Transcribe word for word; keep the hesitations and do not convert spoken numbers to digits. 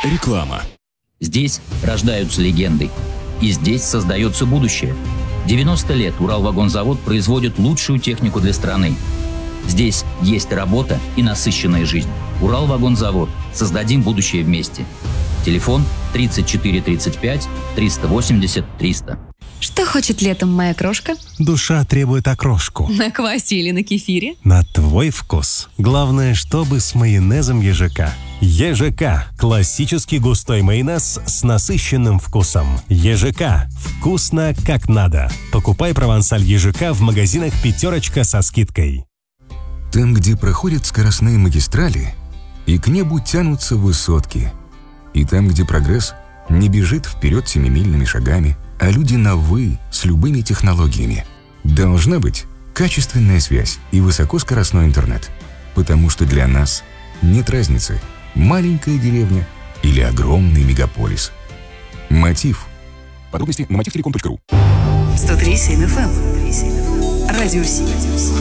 Реклама. Здесь рождаются легенды. И здесь создается будущее. девяносто лет Уралвагонзавод производит лучшую технику для страны. Здесь есть работа и насыщенная жизнь. Уралвагонзавод. Создадим будущее вместе. Телефон тридцать четыре тридцать пять триста восемьдесят триста. Что хочет летом моя крошка? Душа требует окрошку. На квасе или на кефире? На твой вкус. Главное, чтобы с майонезом ежека. ЕЖК – классический густой майонез с насыщенным вкусом. ЕЖК – вкусно как надо. Покупай провансаль ЕЖК в магазинах «Пятерочка» со скидкой. Там, где проходят скоростные магистрали, и к небу тянутся высотки. И там, где прогресс не бежит вперед семимильными шагами, а люди на «вы» с любыми технологиями. Должна быть качественная связь и высокоскоростной интернет. Потому что для нас нет разницы, маленькая деревня или огромный мегаполис. Мотив. Подробности на мотив телеком точка ру. сто три семь эф эм. Радио Си.